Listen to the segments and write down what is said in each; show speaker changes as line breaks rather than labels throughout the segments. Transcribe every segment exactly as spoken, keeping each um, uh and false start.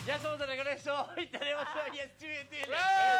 Ya estamos de regreso y tenemos hoy a Steven Tyler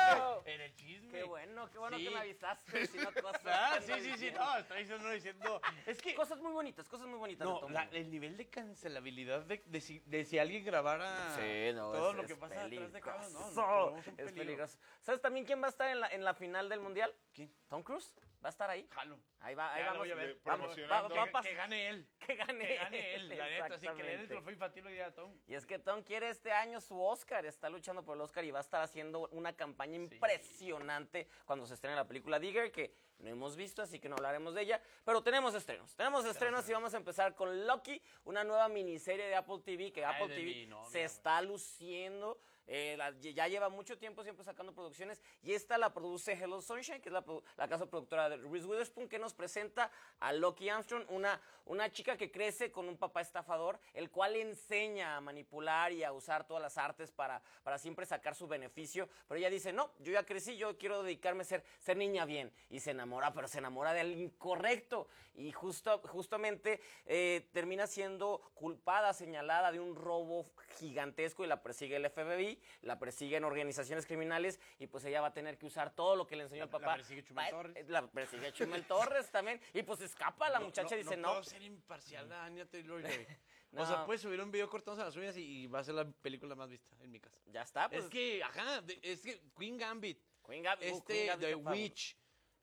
en el chisme.
Qué bueno, qué bueno
Sí.
que me avisaste. Si no, cosas
Ah,
que
sí,
no
sí, sí,
diciendo.
no, estoy diciendo, no diciendo. Es que.
Cosas muy bonitas, cosas muy bonitas. de
No,
todo
la-
mundo.
el nivel de cancelabilidad de, de, si, de si alguien grabara
Sí, no,
todo
es-
lo
es
que pasa detrás de cámaras, no, no,
peligroso.
corremos un
Es
peligro.
peligroso. ¿Sabes también quién va a estar en la, en la final del Mundial?
¿Quién?
Tom Cruise. Va a estar ahí.
Jalo.
Ahí va, ahí
Ya lo
vamos.
voy a ver.
Vamos,
Promocionando.
va- va a
Que,
pas-
que gane él.
Que gane,
Que gane él, la neta. Así que le den el
Exactamente.
trofeo infantil hoy a Tom.
Y es que Tom quiere este año su Oscar, está luchando por el Oscar y va a estar haciendo una campaña impresionante cuando se estrene la película Digger, que no hemos visto, así que no hablaremos de ella, pero tenemos estrenos, tenemos estrenos y vamos a empezar con Loki, una nueva miniserie de Apple T V, que
Ay,
Apple
de
T V
mí, no,
se
mira,
está luciendo, eh, la- ya lleva mucho tiempo siempre sacando producciones, y esta la produce Hello Sunshine, que es la, produ- la casa productora de Reese Witherspoon, que nos presenta a Loki Armstrong, una, una chica que crece con un papá estafador, el cual le enseña a manipular y a usar todas las artes para, para siempre sacar su beneficio, pero ella dice, no, yo ya crecí, yo quiero dedicarme a ser, ser niña bien, y se enamora, pero se enamora del incorrecto, y justo, justamente eh, termina siendo culpada, señalada de un robo gigantesco, y la persigue el F B I, la persiguen organizaciones criminales, y pues ella va a tener que usar todo lo que le enseñó el
La-
papá.
la persigue Chumel
Va-
Torres.
La persigue Chumel Torres también, y pues escapa, la muchacha dice,
no.
no,
puedo ser imparcial, la Anya Taylor-Joy.
No.
O sea, puedes subir un video cortándose las uñas y, y va a ser la película más vista en mi casa.
ya está, pues.
Es que, ajá, de- es que Queen Gambit,
Queen Gambit, uh,
este,
Queen Gambit
The
está fabuloso.
Witch,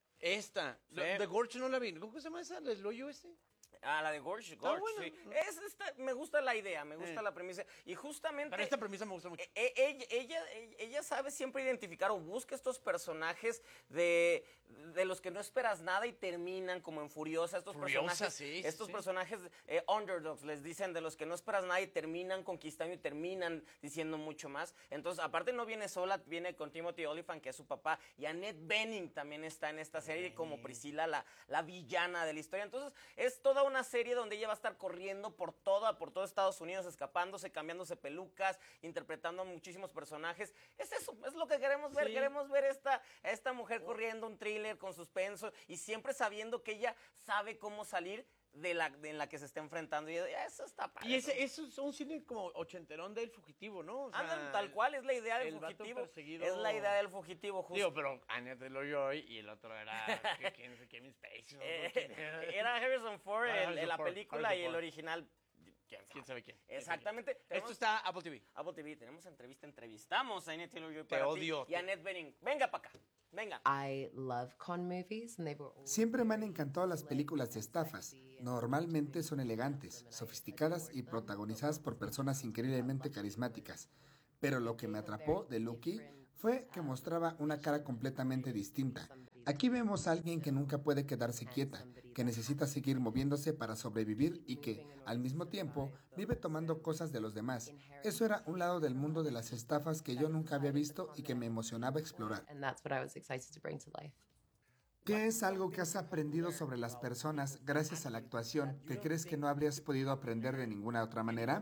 esta,
Sí.
The Gorge no la vi, ¿cómo se llama esa? ¿El hoyo ese?
Ah, la de Gorge, Gorge,
buena.
sí. Es esta- me gusta la idea, me gusta
Eh.
la premisa. Y justamente...
Pero esta premisa me gusta mucho.
E- e- Ella, ella, ella- ella sabe siempre identificar o busca estos personajes de, de los que no esperas nada y terminan como en Furiosa. Estos
Furiosa,
personajes,
sí, sí,
estos
sí.
personajes eh, underdogs, les dicen de los que no esperas nada y terminan conquistando y terminan diciendo mucho más. Entonces, aparte no viene sola, viene con Timothy Olyphant, que es su papá, y Annette Bening también está en esta serie como Priscila, la, la villana de la historia. Entonces, es toda una serie donde ella va a estar corriendo por toda, por todo Estados Unidos, escapándose, cambiándose pelucas, interpretando a muchísimos personajes. Es eso, es lo que queremos ver.
Sí.
Queremos ver esta, a esta mujer corriendo un thriller con suspenso y siempre sabiendo que ella sabe cómo salir de la, de en la que se está enfrentando. Y eso está padre.
Y ese, eso es un cine como ochenterón del fugitivo, ¿no? O sea,
Andan, tal cual, es la idea del
el vato
fugitivo.
perseguido-
Es la idea del fugitivo, justo.
Digo, pero Anya Taylor-Joy y el otro era que- ¿quién es Kevin Spacey? ¿no?
Eh,
¿Quién era?
era Harrison Ford
Ah,
en,
Harrison
en la
Ford,
película
Harrison
y el
Ford.
original. ¿Quién sabe,
¿Quién sabe quién?
Exactamente.
Esto
Tenemos-
está Apple T V.
Apple T V, tenemos entrevista, entrevistamos a Anya Taylor-Joy
Te
para ti
odio.
y a Annette Bening. Venga para acá, venga.
I love con movies, and they were always
Siempre me han encantado las películas de estafas. Normalmente son elegantes, sofisticadas y protagonizadas por personas increíblemente carismáticas. Pero lo que me atrapó de Loki fue que mostraba una cara completamente distinta. Aquí vemos a alguien que nunca puede quedarse quieta, que necesita seguir moviéndose para sobrevivir y que, al mismo tiempo, vive tomando cosas de los demás. Eso era un lado del mundo de las estafas que yo nunca había visto y que me emocionaba explorar.
and that's what I was excited to bring to life.
¿Qué es algo que has aprendido sobre las personas gracias a la actuación que crees que no habrías podido aprender de ninguna otra manera?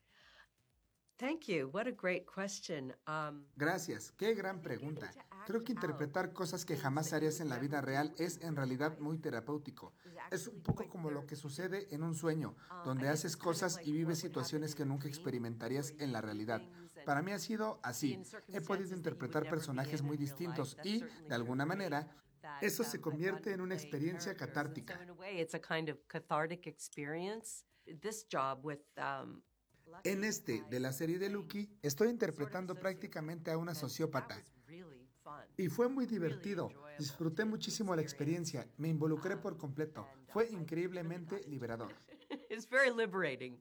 Thank you. What a great question. Um,
Gracias, qué gran pregunta. Creo que interpretar cosas que jamás harías en la vida real es en realidad muy terapéutico. Es un poco como lo que sucede en un sueño, donde haces cosas y vives situaciones que nunca experimentarías en la realidad. Para mí ha sido así. He podido interpretar personajes muy distintos y, de alguna manera, eso se convierte en una experiencia catártica.
So in a way, it's a kind of cathartic experience. This job with um,
En este, de la serie de Loki, estoy interpretando prácticamente a una sociópata.
really fun.
Y fue muy divertido. Disfruté muchísimo la experiencia. Me involucré por completo. Fue increíblemente liberador.
It's very liberating.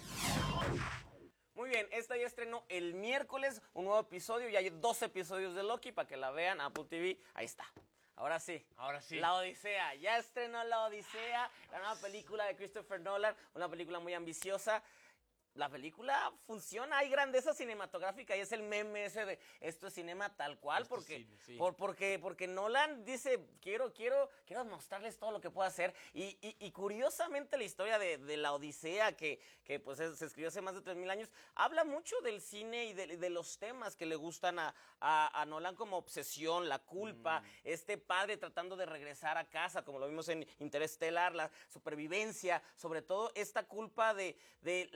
Muy bien, esta ya estrenó el miércoles un nuevo episodio, ya hay dos episodios de Loki para que la vean, Apple T V, ahí está. Ahora sí.
Ahora sí.
La Odisea. Ya estrenó La Odisea, la nueva película de Christopher Nolan, una película muy ambiciosa. La película funciona, hay grandeza cinematográfica y es el meme ese de esto es cinema tal cual,
Esto es
porque,
cine, sí.
por, porque, porque Nolan dice, quiero, quiero, quiero mostrarles todo lo que puedo hacer. Y, y, y curiosamente la historia de, de la Odisea, que, que pues es- se escribió hace más de tres mil años, habla mucho del cine y de, de los temas que le gustan a, a, a Nolan, como obsesión, la culpa,
Mm.
este padre tratando de regresar a casa, como lo vimos en Interestelar, la supervivencia, sobre todo esta culpa de, de las consecuencias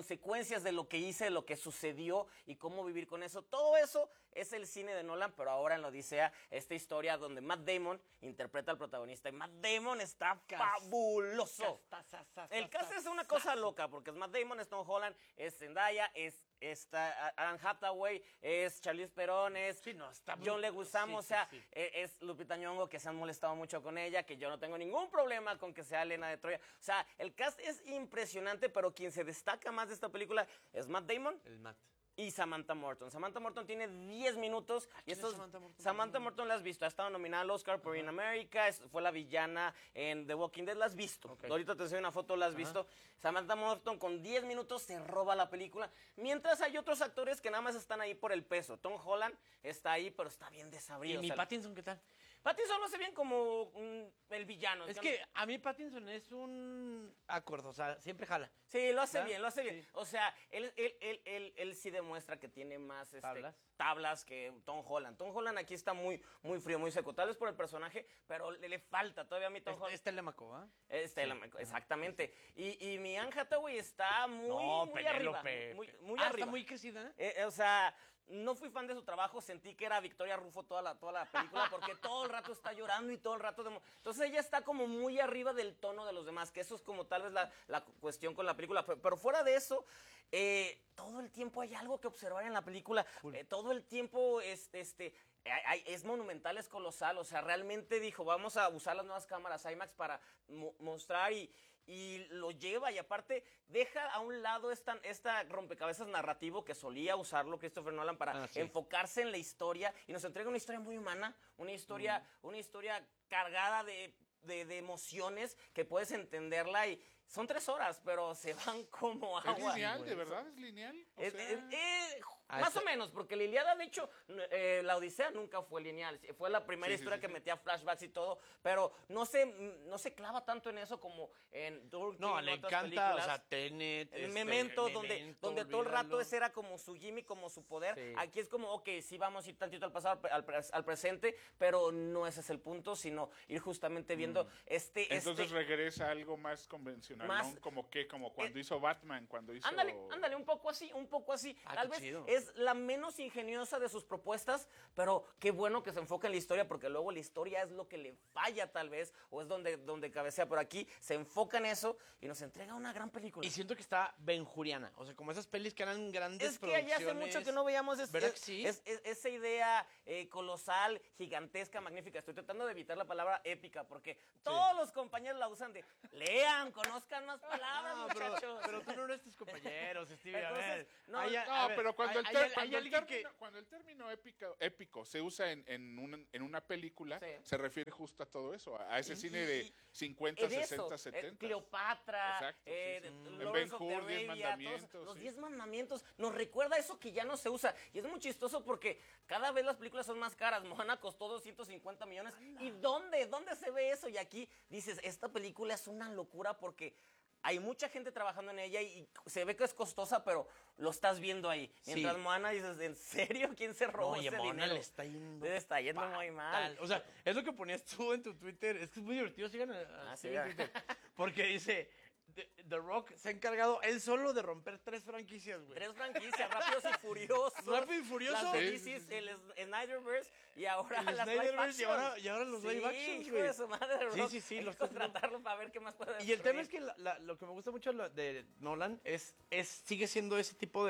consecuencias de lo que hice, de lo que sucedió y cómo vivir con eso. Todo eso es el cine de Nolan, pero ahora en la Odisea, esta historia donde Matt Damon interpreta al protagonista. Y Matt Damon está fabuloso. El cast es una cosa loca, porque es Matt Damon, es Tom Holland, es Zendaya, es esta, Anne Hathaway, es Charlize Theron, es
Sí, no, está muy-
John Leguizamo,
sí,
o sea,
sí, sí.
e- es Lupita Nyong'o, que se han molestado mucho con ella, que yo no tengo ningún problema con que sea Elena de Troya. O sea, el cast es impresionante, pero quien se destaca más de esta película es Matt Damon
El Matt.
y Samantha Morton. Samantha Morton tiene diez minutos. Y
¿Quién es
estos,
Samantha Morton?
Samantha Morton la has visto. Ha estado nominada al Oscar por In America. es- fue la villana en The Walking Dead. La has visto.
Ok.
Ahorita te enseño una foto, la has visto. Samantha Morton con diez minutos se roba la película. Mientras hay otros actores que nada más están ahí por el peso. Tom Holland está ahí, pero está bien
¿Y
desabrido.
mi
o sea,
Pattinson qué tal?
Pattinson lo hace bien como mm, el villano.
Es
Ya
que
no-
a mí Pattinson es un acuerdo, o sea, siempre jala.
Sí, lo hace
¿verdad?
bien, lo hace bien.
Sí.
O sea, él, él, él, él, él sí demuestra que tiene más este,
Tablas.
tablas que Tom Holland. Tom Holland aquí está muy, muy frío, muy seco. Tal vez por el personaje, pero le, le falta todavía a mí Tom
Es,
Holland.
es Telemaco, ¿ah?
Este, la- exactamente. Y, y mi Anne Hathaway está muy,
No,
muy arriba.
Penélope.
Muy, muy
ah,
arriba.
está muy crecida.
Eh, eh, o sea, no fui fan de su trabajo, sentí que era Victoria Rufo toda la, toda la película porque todo el rato está llorando y todo el rato... demo- Entonces ella está como muy arriba del tono de los demás, que eso es como tal vez la, la cuestión con la película. Pero, pero fuera de eso, eh, todo el tiempo hay algo que observar en la película. Eh, todo el tiempo este, este, hay- hay- es monumental, es colosal. O sea, realmente dijo, vamos a usar las nuevas cámaras IMAX para mo- mostrar y... y lo lleva y aparte deja a un lado esta, esta rompecabezas narrativo que solía usarlo Christopher Nolan para
Ah, sí.
enfocarse en la historia y nos entrega una historia muy humana, una historia, una historia cargada de, de- de emociones que puedes entenderla y son tres horas, pero se van como
¿Es
agua.
lineal? ¿De verdad es lineal? O
Eh,
sea,
eh, eh,
Ah,
más
está-
o menos, porque la Ilíada, de hecho, n- eh, la Odisea nunca fue lineal. sí, Fue la primera
Sí, sí,
historia
sí,
que
sí.
metía flashbacks y todo, pero no se, no se clava tanto en eso como en Durkin
No,
y
le
otras
encanta, o
películas.
sea, Tenet,
El
este,
Memento, donde,
Memento,
donde todo el rato
olvídalo.
ese era como su gimmick, como su poder.
Sí.
Aquí es como, ok, sí vamos a ir tantito al pasado, al, pre- al pre- al presente, pero no ese es el punto, sino ir justamente viendo este...
Mm. entonces
este
regresa a algo más convencional,
Más-
¿no? Como que, como cuando
eh,
hizo Batman, cuando hizo...
Ándale, ándale, un poco así, un poco así.
Ah,
Tal
qué
vez
chido.
es la menos ingeniosa de sus propuestas, pero qué bueno que se enfoca en la historia, porque luego la historia es lo que le falla tal vez, o es donde, donde cabecea por aquí, se enfoca en eso y nos entrega una gran película.
Y siento que está benjuriana, o sea, como esas pelis que eran grandes
Es que allá hace
producciones.
mucho que no veíamos es-
¿Verdad
es-
que sí?
es- es- esa idea eh, colosal, gigantesca, magnífica. Estoy tratando de evitar la palabra épica porque todos los compañeros la usan de lean, conozcan más palabras,
No, pero,
muchachos.
pero tú no eres tus compañeros, Stevie, a
Entonces,
ver.
no,
Hay- a
No,
ver,
pero cuando el,
hay-
ter-
hay-
cuando
hay
el
alguien que-
término, cuando el término épico, épico se usa en, en, un- en una película,
Sí.
se refiere justo a todo eso, a, a ese
Y-
cine
y-
de cincuenta,
Es eso,
sesenta,
eh,
setenta.
Cleopatra,
Exacto, sí,
eh,
sí.
de-
En
Lawrence
Ben
of the
Hur, Diez
Arabia,
Mandamientos,
todos los
sí.
diez mandamientos, nos recuerda eso que ya no se usa. Y es muy chistoso porque cada vez las películas son más caras. Moana costó doscientos cincuenta millones. ¿Y dónde? ¿Dónde se ve eso? Y aquí dices, esta película es una locura porque hay mucha gente trabajando en ella y se ve que es costosa, pero lo estás viendo ahí. Mientras
Sí.
Moana dices, ¿en serio? ¿Quién se robó
Oye,
ese
Mona
dinero?
le está yendo
Le está yendo muy mal.
fatal. O sea, es lo que ponías tú en tu Twitter. Es que es muy divertido. Sigan a, a
Ah,
Stevie en
sí.
Twitter. Porque dice: The, The Rock se ha encargado él solo de romper tres franquicias, güey.
Tres franquicias, Rápidos y Furiosos.
Rápido y Furioso.
Las de
Sí,
D C,
sí, sí.
el S- Snyderverse y ahora
El
las live
Snyderverse y
action.
ahora- y ahora los
Sí,
live actions,
hijo
güey.
de su madre,
Sí,
Rock.
sí, sí,
Hay
los
que
está haciendo.
contratarlo para ver qué más puede
Y el tema
destruir.
es que la- la- lo que me gusta mucho lo de Nolan es, es sigue siendo ese tipo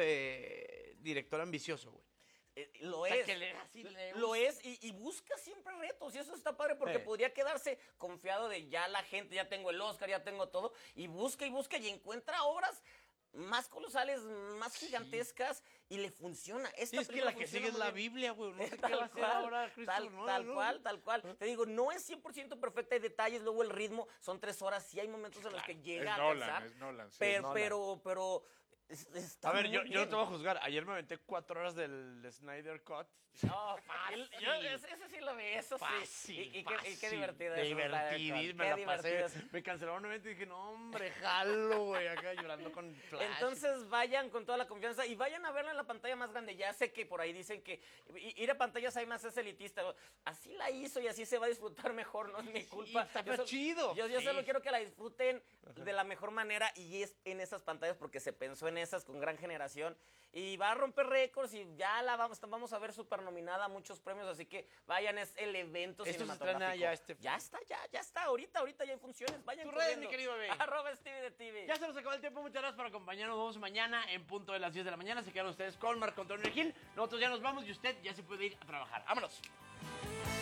de director ambicioso, güey.
Eh, lo
O sea,
es.
que le- así le
Lo es y, y busca siempre retos y eso está padre porque
Sí.
podría quedarse confiado de ya la gente, ya tengo el Oscar, ya tengo todo y busca y busca y encuentra obras más colosales, más gigantescas y le funciona. Esta
Sí, es que
película
la que
funciona
sigue es
muy
la
bien.
Biblia, güey. No sé qué
Tal
va a hacer
cual,
ahora Christopher
tal,
Nolan,
tal
¿no?
cual, tal cual. Te digo, no es cien por ciento perfecta, hay detalles, luego el ritmo, son tres horas, sí hay momentos en los que llega
Es
a
Nolan,
cansar,
es Nolan, sí,
pero,
es Nolan.
pero, pero, es- está
A ver,
muy
yo, yo no
bien.
te voy a juzgar. Ayer me aventé cuatro horas del Snyder Cut.
No, fácil. Yo, ese, ese sí lo vi, eso sí.
Fácil,
Y, y qué, y
fácil.
qué divertido es.
Divertidísimo, me la pasé. Me cancelaron un evento y dije, no, hombre, jalo, güey, acá llorando con Flash.
Entonces vayan con toda la confianza y vayan a verla en la pantalla más grande. Ya sé que por ahí dicen que i- ir a pantallas IMAX es elitista. Así la hizo y así se va a disfrutar mejor, no es mi culpa.
está
Yo so-
chido.
Yo, yo
Sí.
solo quiero que la disfruten de la mejor manera y es en esas pantallas porque se pensó en promesas, con gran generación. Y va a romper récords y ya la vamos, vamos a ver súper nominada a muchos premios, así que vayan, es el evento
Esto se
cinematográfico.
estrena ya este-
Ya está, ya, ya está, ahorita, ahorita ya hay funciones, vayan
Tus redes,
corriendo.
mi querido bebé.
Arroba Stevie de T V.
Ya se nos acabó el tiempo, muchas gracias por acompañarnos. Nos vemos mañana en punto de las diez de la mañana. Se quedan ustedes con Marco Antonio Regil. Nosotros ya nos vamos y usted ya se puede ir a trabajar. ¡Vámonos!